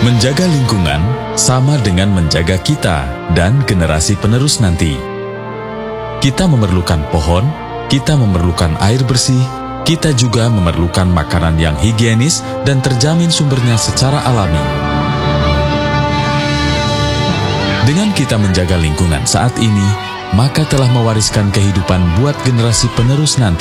Menjaga lingkungan sama dengan menjaga kita dan generasi penerus nanti. Kita memerlukan pohon, kita memerlukan air bersih, kita juga memerlukan makanan yang higienis dan terjamin sumbernya secara alami. Dengan kita menjaga lingkungan saat ini, maka telah mewariskan kehidupan buat generasi penerus nanti.